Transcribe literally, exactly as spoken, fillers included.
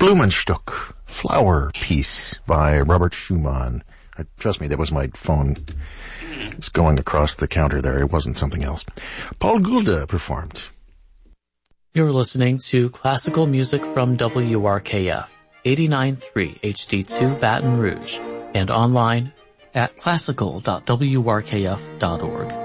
Blumenstock, Flower Piece by Robert Schumann. Uh, trust me, that was my phone. It's going across the counter there. It wasn't something else. Paul Gulda performed. You're listening to classical music from W R K F, eighty-nine point three H D two Baton Rouge, and online at classical dot w r k f dot org.